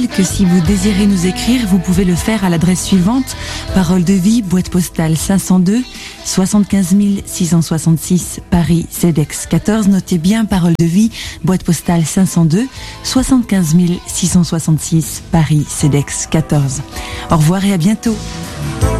Que si vous désirez nous écrire, vous pouvez le faire à l'adresse suivante: Parole de Vie, boîte postale 502 75 666 Paris CEDEX 14. Notez bien, Parole de Vie, boîte postale 502 75 666 Paris CEDEX 14. Au revoir et à bientôt.